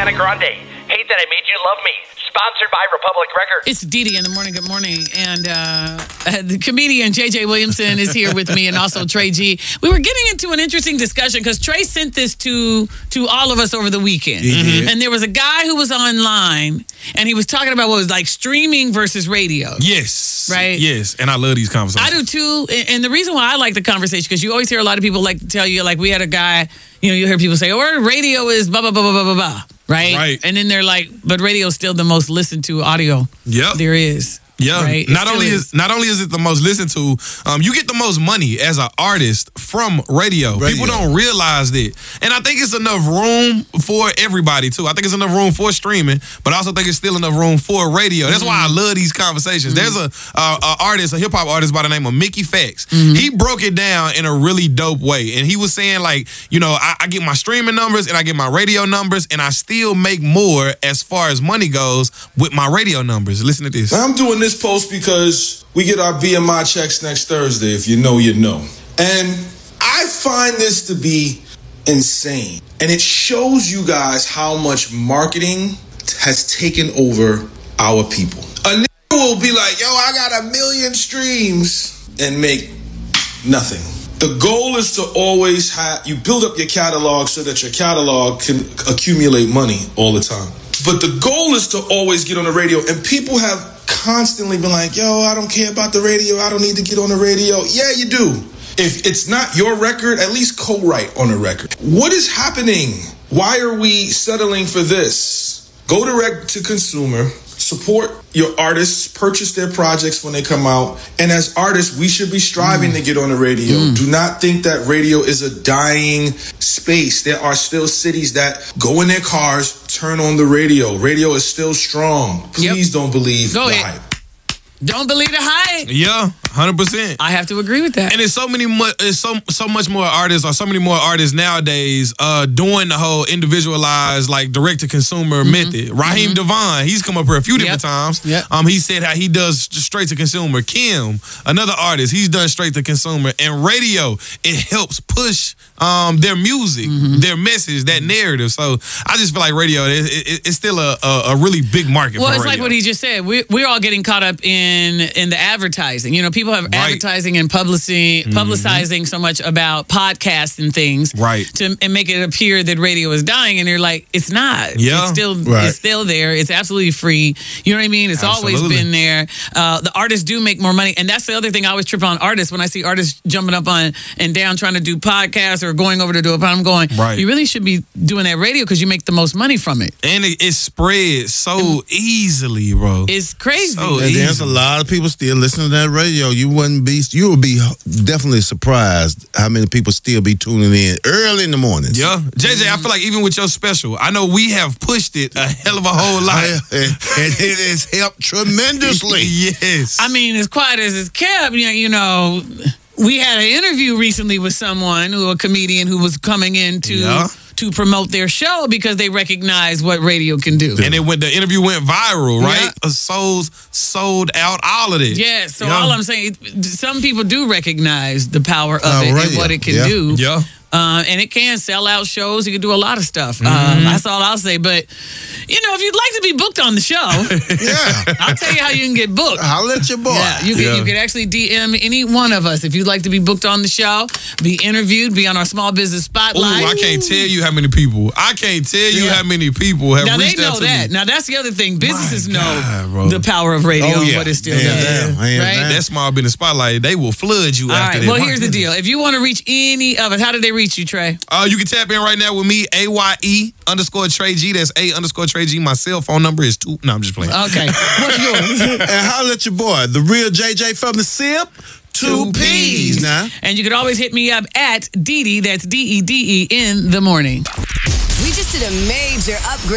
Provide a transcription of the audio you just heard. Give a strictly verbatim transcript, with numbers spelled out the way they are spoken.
Ariana Grande. Hate That I Made You Love Me. Sponsored by Republic Records. It's Didi in the morning. Good morning. And uh, the comedian J J Williamson is here with me, and also Trey G. We were getting into an interesting discussion because Trey sent this to to all of us over the weekend. Mm-hmm. And there was a guy who was online, and he was talking about what was like streaming versus radio. Yes. Right? Yes. And I love these conversations. I do too. And the reason why I like the conversation, because you always hear a lot of people like to tell you, like we had a guy, you know, you hear people say, oh, radio is blah, blah, blah, blah, blah, blah, blah. Right? Right. And then they're like, but radio is still the most listened to audio Yep. there is. Yeah, right? not only is. is not only is it the most listened to, um, you get the most money as an artist from radio. radio. People don't realize that, and I think it's enough room for everybody too. I think it's enough room for streaming, but I also think it's still enough room for radio. That's mm-hmm. why I love these conversations. Mm-hmm. There's a, a, a artist, a hip hop artist by the name of Mickey Fax. Mm-hmm. He broke it down in a really dope way, and he was saying like, you know, I, I get my streaming numbers and I get my radio numbers, and I still make more as far as money goes with my radio numbers. Listen to this. I'm doing this post because we get our B M I checks next Thursday. If you know, you know. And I find this to be insane. And it shows you guys how much marketing has taken over our people. A nigga will be like, yo, I got a million streams and make nothing. The goal is to always have, you build up your catalog so that your catalog can accumulate money all the time. But the goal is to always get on the radio. And people have constantly been like, yo, I don't care about the radio. I don't need to get on the radio. Yeah, you do. If it's not your record, at least co-write on a record. What is happening? Why are we settling for this? Go direct to consumer. Support your artists, purchase their projects when they come out. And as artists, we should be striving mm. to get on the radio. Mm. Do not think that radio is a dying space. There are still cities that go in their cars, turn on the radio. Radio is still strong. Please yep. don't believe go the ahead. hype. Don't believe the hype. Yeah, one hundred percent. I have to agree with that. And it's so many more, it's so so much more artists, or so many more artists nowadays uh, doing the whole individualized, like direct to consumer mm-hmm. method. Raheem mm-hmm. Devon, he's come up here a few different yep. times. Yep. Um, he said how he does straight to consumer. Kim, another artist, he's done straight to consumer. And radio, it helps push um, their music, mm-hmm. their message, that narrative. So I just feel like radio, it, it, it's still a, a, a really big market. Well, for it's radio. like what he just said. We're, we're all getting caught up in in the advertising. You know, people have right. advertising and publicity, mm-hmm. publicizing so much about podcasts and things, right? To and make it appear that radio is dying, and they're like, it's not. Yeah, it's still right. it's still there. It's absolutely free. You know what I mean? It's absolutely. always been there. Uh, the artists do make more money, and that's the other thing I always trip on artists when I see artists jumping up on and down trying to do podcasts or going over to do a podcast. I'm going, right. you really should be doing that radio because you make the most money from it, and it, it spreads so and easily, bro. It's crazy. So and there's a lot of people still listening to that radio. You wouldn't be, you would be definitely surprised how many people still be tuning in early in the mornings. Yeah, J J, I feel like even with your special, I know we have pushed it a hell of a whole lot, and, and it has helped tremendously. Yes, I mean, as quiet as it's kept, you know, you know, we had an interview recently with someone who a comedian who was coming in to. Yeah. to promote their show because they recognize what radio can do. And it went, the interview went viral, right? Yeah. Souls sold out all of it. Yeah, so yeah. all I'm saying, some people do recognize the power of uh, it radio. and what it can yeah. do. Yeah. Uh, and it can sell out shows. You can do a lot of stuff. Mm-hmm. Um, that's all I'll say. But, you know, if you'd like to be booked on the show, yeah, I'll tell you how you can get booked. I'll let your boy. Yeah, you can, yeah. you can actually D M any one of us if you'd like to be booked on the show, be interviewed, be on our small business spotlight. Ooh, I can't tell you how many people. I can't tell you yeah. how many people have now, reached they know out to that. me. Now, that's the other thing. Businesses My God, know bro. the power of radio oh, yeah. and what it still yeah, does. Yeah, right? That small business spotlight, they will flood you all after right, that. well, My here's goodness. the deal. If you want to reach any of us, how do they reach you, Trey? Uh, you can tap in right now with me, A Y E underscore Trey G. That's A underscore Trey G. My cell phone number is two. No, I'm just playing. Okay. What's yours? And holla at your boy, the real J J from the Sip. Two P's now. And you can always hit me up at Didi, that's D E D E, in the morning. We just did a major upgrade.